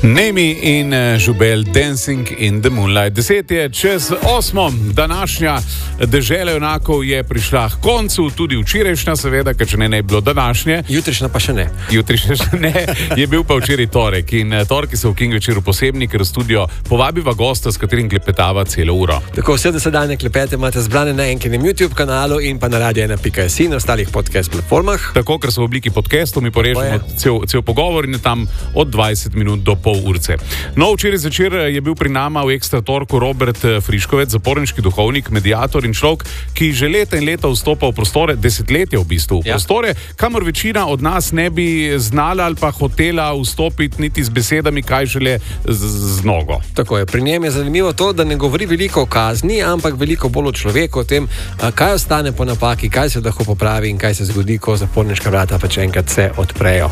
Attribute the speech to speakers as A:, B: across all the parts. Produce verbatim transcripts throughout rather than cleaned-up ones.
A: Nemi in Žubel, Dancing in the Moonlight. Deset je čez osmo, današnja dežela junakov je prišla k koncu, tudi včerajšnja seveda, ker če ne ne bilo današnje.
B: Jutrišnja pa še ne.
A: Jutrišnja še ne, je bil pa včeraj torek in torki so v King večeru posebni, ker v studio povabiva gosta, s katerim klepetava celo uro.
B: Tako vse dosedanje klepete imate zbrane na enkinem YouTube kanalu in pa na radio ena pika si in ostalih podcast platformah.
A: Tako, ker so v obliki podcastov, mi porežemo cel, cel pogovor in je tam od dvajset minut do pol urce. No, včeraj zvečer je bil pri nama v Ekstra torku Robert Friškovec, zaporniški duhovnik, mediator in človek, ki že leta in leta vstopa v prostore, desetletja v bistvu, v ja. prostore, kamor večina od nas ne bi znala ali pa hotela vstopiti niti z besedami, kaj žele z, z nogo.
B: Tako je. Pri njem je zanimivo to, da ne govori veliko o kazni, ampak veliko bolj o človeku, o tem, kaj ostane po napaki, kaj se lahko popravi in kaj se zgodi, ko zaporniška vrata pač enkrat se odprejo.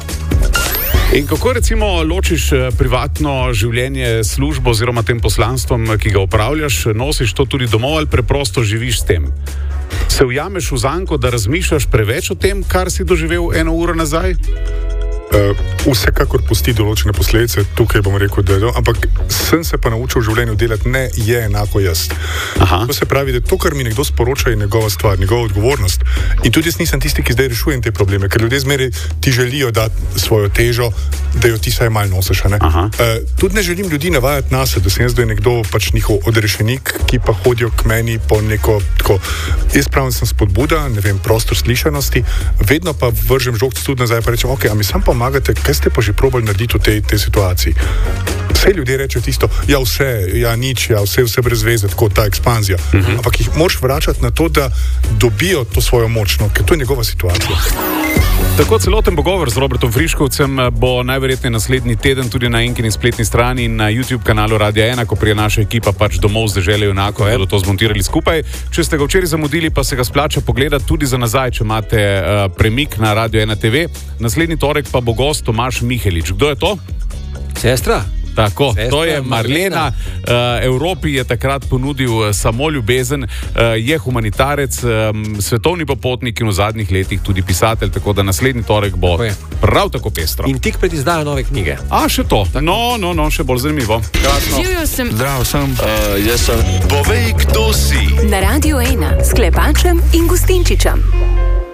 A: In kako recimo ločiš privatno življenje, službo oziroma tem poslanstvom, ki ga opravljaš, nosiš to tudi domov ali preprosto živiš s tem? Se ujameš v zanko, da razmišljaš preveč o tem, kar si doživel eno uro nazaj?
C: Uh, vsekakor pusti določene posledice, tukaj bom rekel, da je to, ampak sem se pa naučil v življenju delati, ne je enako jaz. Aha. To se pravi, da to, kar mi nekdo sporoča, je njegova stvar, njegova odgovornost. In tudi jaz nisem tisti, ki zdaj rešujem te probleme, ker ljudje zmeraj ti želijo dati svojo težo, da jo ti saj malo nosiš. Uh, tudi ne želim ljudi navajati nas, da sem jaz zdaj nekdo pač njihov odrešenik, ki pa hodijo k meni po neko tako. Jaz pravim, sem spodbuda, ne vem, prostor slišanosti, vedno pa vržem žogc tudi nazaj, pa rečem, ok, a mi sam pomagate, kaj ste pa že probali narediti v tej, tej situaciji. Vse ljudje rečejo tisto, ja vse, ja nič, ja vse, vse brez veze, tako ta ekspanzija. Uh-huh. Ampak jih moraš vračati na to, da dobijo to svojo moč, no, ker to je njegova situacija.
A: Tako celoten pogovor z Robertom Friškovcem bo najverjetneje naslednji teden tudi na enkini spletni strani in na YouTube kanalu Radia ena, ko prije naša ekipa pač domov z dežele junakov, bodo to zmontirali skupaj. Če ste ga včeraj zamudili, pa se ga splača pogledati tudi za nazaj, če imate uh, premik na Radio ena te ve. Naslednji torek pa bo gost Tomaž Mihelič. Kdo je to?
B: Sestra.
A: Tako,
B: Sestra,
A: to je Marlena. Uh, Evropi je takrat ponudil samo ljubezen, uh, je humanitarec, um, svetovni popotnik in v zadnjih letih tudi pisatelj, tako da naslednji torek bo prav tako pestro.
B: In tik pred izdajo nove knjige.
A: A, še to? Tako. No, no, no, še bolj zanimivo.
D: Živjo sem.
E: Zdravo sem.
D: Uh, jaz sem.
E: Povej, kdo si.
D: Na Radio ena s Klepačem in Gustinčičem.